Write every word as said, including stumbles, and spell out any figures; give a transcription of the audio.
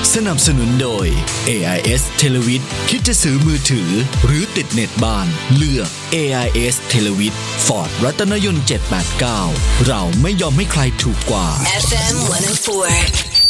สนับสนุนโดย เอ ไอ เอส Televid คิดจะซื้อมือถือหรือติดเน็ตบ้านเลือก เอ ไอ เอส Televid Ford รัตนยนต์เจ็ดแปดเก้าเราไม่ยอมให้ใครถูกกว่าเอฟ เอ็ม หนึ่งศูนย์สี่